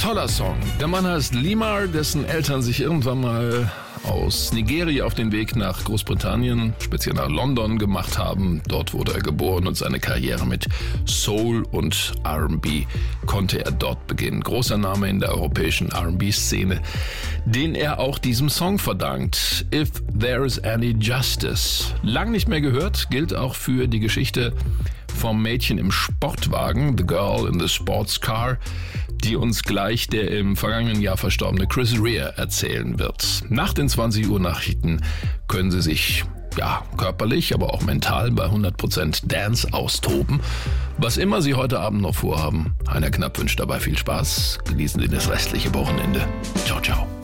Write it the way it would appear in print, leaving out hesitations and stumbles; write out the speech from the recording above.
toller Song. Der Mann heißt Limar, dessen Eltern sich irgendwann mal aus Nigeria auf den Weg nach Großbritannien, speziell nach London, gemacht haben. Dort wurde er geboren und seine Karriere mit Soul und R&B konnte er dort beginnen. Großer Name in der europäischen R&B-Szene, den er auch diesem Song verdankt. If There's Any Justice. Lang nicht mehr gehört, gilt auch für die Geschichte vom Mädchen im Sportwagen, The Girl in the Sports Car, die uns gleich der im vergangenen Jahr verstorbene Chris Rea erzählen wird. Nach den 20 Uhr Nachrichten können Sie sich körperlich, aber auch mental bei 100% Dance austoben. Was immer Sie heute Abend noch vorhaben, Heiner Knapp wünscht dabei viel Spaß. Genießen Sie das restliche Wochenende. Ciao, ciao.